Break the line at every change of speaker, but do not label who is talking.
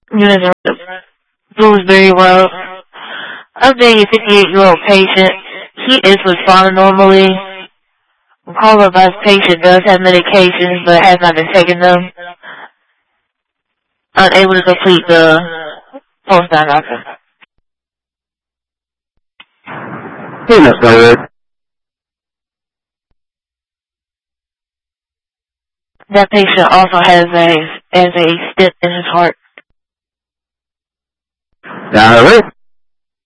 Units Bloomsbury Road. Updating 58-year-old patient. He is responding normally. Call advised patient does have medications but has not been taking them. Unable to complete the post-op doctor.
Units Norwood.
That patient also has a stent in his heart.
Alright.